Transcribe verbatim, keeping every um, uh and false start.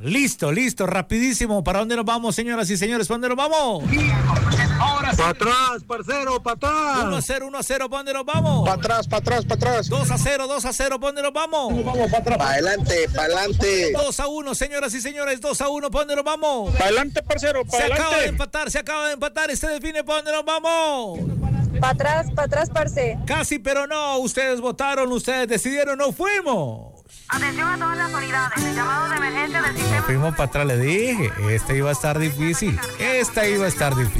Listo, listo, rapidísimo. ¿Para dónde nos vamos, señoras y señores? ¿Para dónde nos vamos? Para atrás, parcero, para atrás. uno a cero, uno a cero, ¿para dónde nos vamos? Para atrás, para atrás, para atrás. dos a cero, dos a cero, ¿para dónde nos vamos? Vamos para atrás. Para adelante, para adelante. dos a uno, señoras y señores, dos a uno, ¿para dónde nos vamos? Para adelante, parcero, para Se adelante. acaba de empatar, se acaba de empatar y se define para dónde nos vamos. Para atrás, para atrás, parce. Casi, pero no. Ustedes votaron, ustedes decidieron, no fuimos. Atención a todas las unidades. El llamado de emergencia del sistema. Fuimos para atrás, le dije. Esta iba a estar difícil. Esta iba a estar difícil.